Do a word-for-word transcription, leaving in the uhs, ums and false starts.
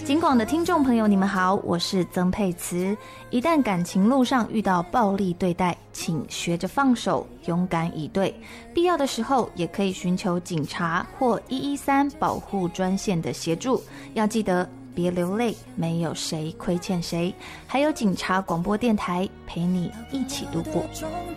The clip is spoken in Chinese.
警广的听众朋友，你们好，我是曾沛慈。一旦感情路上遇到暴力对待，请学着放手，勇敢以对。必要的时候，也可以寻求警察或一一三保护专线的协助。要记得别流泪，没有谁亏欠谁。还有警察广播电台陪你一起度过。